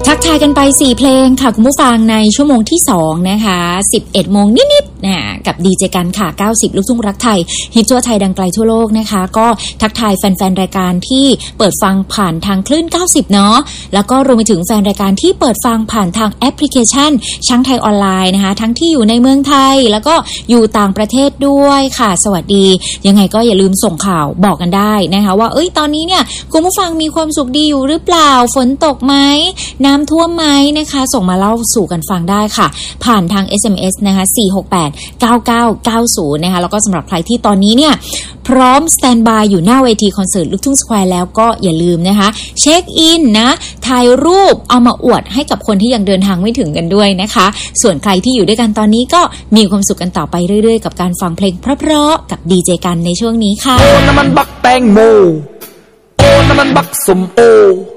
ทักทายกันไป4เพลงค่ะคุณผู้ฟังในชั่วโมงที่2นะคะ11โมงนิดๆนะกับดีเจกันค่ะ90ลูกทุ่งรักไทยฮิตทั่วไทยดังไกลทั่วโลกนะคะก็ทักทายแฟนๆรายการที่เปิดฟังผ่านทางคลื่น90เนาะแล้วก็รวมไปถึงแฟนรายการที่เปิดฟังผ่านทางแอปพลิเคชันช้างไทยออนไลน์นะคะทั้งที่อยู่ในเมืองไทยแล้วก็อยู่ต่างประเทศด้วยค่ะสวัสดียังไงก็อย่าลืมส่งข่าวบอกกันได้นะคะว่าตอนนี้เนี่ยคุณผู้ฟังมีความสุขดีอยู่หรือเปล่าฝนตกไหมน้ำท่วมไหมนะคะส่งมาเล่าสู่กันฟังได้ค่ะผ่านทาง SMS นะคะ4689990นะคะแล้วก็สำหรับใครที่ตอนนี้เนี่ยพร้อมสแตนบายอยู่หน้าเวทีคอนเสิร์ตลูกทุ่งสแควร์แล้วก็อย่าลืมนะคะเช็คอินนะถ่ายรูปเอามาอวดให้กับคนที่ยังเดินทางไม่ถึงกันด้วยนะคะส่วนใครที่อยู่ด้วยกันตอนนี้ก็มีความสุขกันต่อไปเรื่อยๆกับการฟังเพลงเพราะๆกับดีเจกันในช่วงนี้ค่ะโอ้น้ำมันบักแตงโมโอ้น้ำมันบักสมโอ